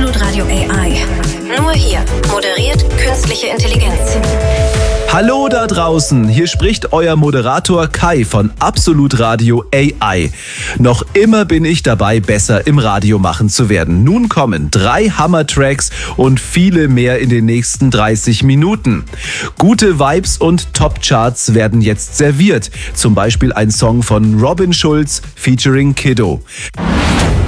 Absolut Radio AI. Nur hier moderiert künstliche Intelligenz. Hallo da draußen, hier spricht euer Moderator Kai von Absolut Radio AI. Noch immer bin ich dabei, besser im Radio machen zu werden. Nun kommen 3 Hammer-Tracks und viele mehr in den nächsten 30 Minuten. Gute Vibes und Top-Charts werden jetzt serviert. Zum Beispiel ein Song von Robin Schulz featuring Kiddo.